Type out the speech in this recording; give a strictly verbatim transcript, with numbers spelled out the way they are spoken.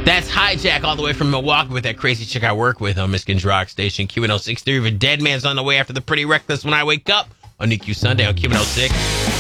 That's Hijack all the way from Milwaukee with that crazy chick I work with on Michigan's Rock Station. Q one oh six Theory of a Dead Man's on the way after the Pretty Reckless When I Wake Up on N Q Sunday on Q one oh six.